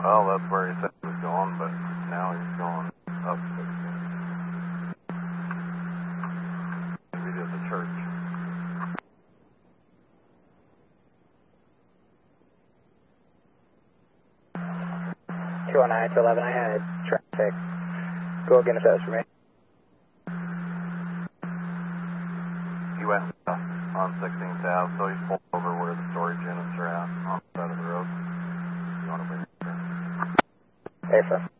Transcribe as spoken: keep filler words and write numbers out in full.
Well, that's where he said he was going, but now he's going up sixteen. Maybe to the church. two oh nine to eleven, I had traffic. Go again if that's for me. He went uh, on sixteenth Ave, so he's pulled over where the storage units are at on the side of the road. You want to bring it there? Hey, sir.